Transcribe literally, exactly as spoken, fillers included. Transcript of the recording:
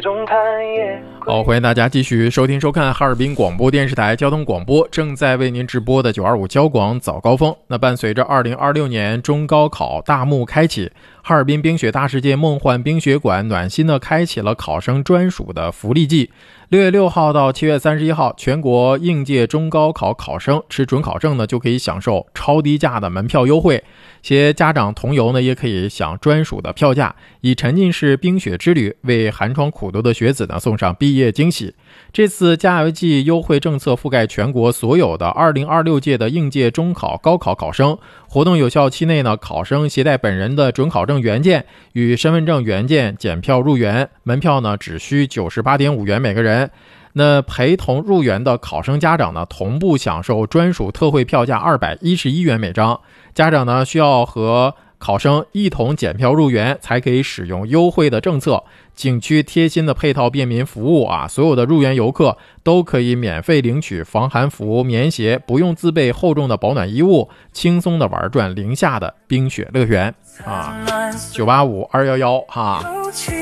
中看夜。 好，欢迎大家继续收听收看哈尔滨广播电视台交通广播正在为您直播的九二五交广早高峰。那伴随着二零二六年中高考大幕开启，哈尔滨冰雪大世界梦幻冰雪馆暖心的开启了考生专属的福利季。六月六号到七月三十一号，全国应届中高考考生持准考证呢，就可以享受超低价的门票优惠。携家长同游呢，也可以享专属的票价，以沉浸式冰雪之旅为寒窗苦读的学子呢送上毕业惊喜。这次加油季优惠政策覆盖全国所有的二零二六届的应届中考、高考考生。活动有效期内呢，考生携带本人的准考证原件与身份证原件检票入园，门票呢只需九十八点五元每个人。那陪同入园的考生家长呢，同步享受专属特惠票价二百一十一元每张。家长呢需要和考生一同检票入园，才可以使用优惠的政策。景区贴心的配套便民服务啊，所有的入园游客都可以免费领取防寒服、棉鞋，不用自备厚重的保暖衣物，轻松的玩转零下的冰雪乐园啊！九八五二一一哈。